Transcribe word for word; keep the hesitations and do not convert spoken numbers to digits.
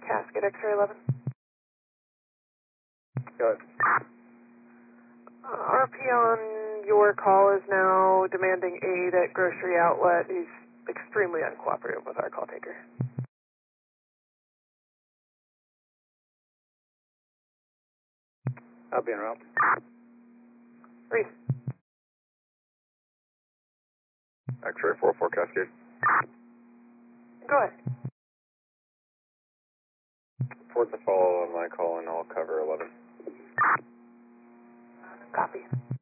Casket X-ray eleven. Go ahead. Uh, R P on your call is now demanding aid at grocery outlet. He's extremely uncooperative with our call taker. I'll be en route. Reese. X-ray four four Cascade. Go ahead. Report the follow on my call and I'll cover eleven. Copy.